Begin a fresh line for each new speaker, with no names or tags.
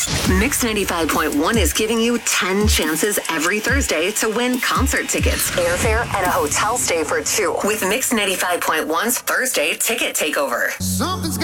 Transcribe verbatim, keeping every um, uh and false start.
Mix ninety-five point one is giving you ten chances every Thursday to win concert tickets, airfare, and a hotel stay for two with Mix ninety-five point one's Thursday Ticket Takeover.
Something's